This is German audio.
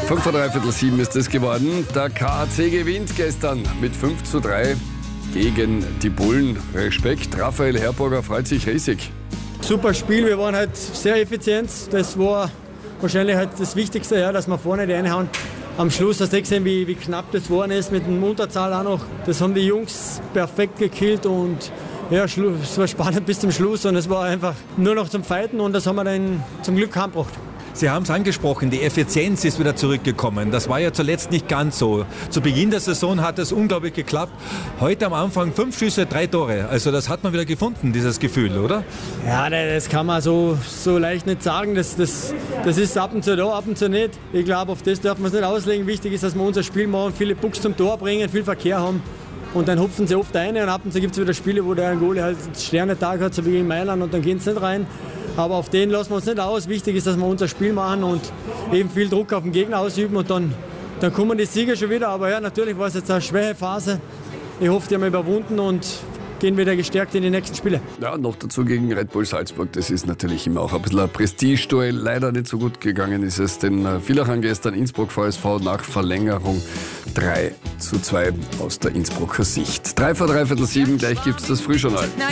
5:03 ist es geworden. Der KAC gewinnt gestern mit 5:3 gegen die Bullen. Respekt, Raphael Herborger freut sich riesig. Super Spiel, wir waren halt sehr effizient. Das war wahrscheinlich halt das Wichtigste, ja, dass wir vorne die reinhauen. Am Schluss hast du gesehen, wie knapp das geworden ist mit dem Unterzahl auch noch. Das haben die Jungs perfekt gekillt und ja, es war spannend bis zum Schluss und es war einfach nur noch zum Fighten und das haben wir dann zum Glück heimgebracht. Sie haben es angesprochen, die Effizienz ist wieder zurückgekommen. Das war ja zuletzt nicht ganz so. Zu Beginn der Saison hat es unglaublich geklappt. Heute am Anfang 5 Schüsse, 3 Tore. Also das hat man wieder gefunden, dieses Gefühl, oder? Ja, das kann man so leicht nicht sagen. Das ist ab und zu da, ab und zu nicht. Ich glaube, auf das dürfen wir es nicht auslegen. Wichtig ist, dass wir unser Spiel machen, viele Pucks zum Tor bringen, viel Verkehr haben. Und dann hupfen sie oft rein und ab und zu gibt es wieder Spiele, wo der Goalie halt einen Sternetag hat, so wie in Mailand, und dann gehen sie nicht rein. Aber auf den lassen wir uns nicht aus. Wichtig ist, dass wir unser Spiel machen und eben viel Druck auf den Gegner ausüben und dann kommen die Sieger schon wieder. Aber ja, natürlich war es jetzt eine schwere Phase. Ich hoffe, die haben wir überwunden und gehen wieder gestärkt in die nächsten Spiele. Ja, noch dazu gegen Red Bull Salzburg. Das ist natürlich immer auch ein bisschen ein Prestige-Duell. Leider nicht so gut gegangen ist es den Villachern gestern. Innsbruck VSV nach Verlängerung 3:2 aus der Innsbrucker Sicht. 7:03, gleich gibt es das Frühjournal.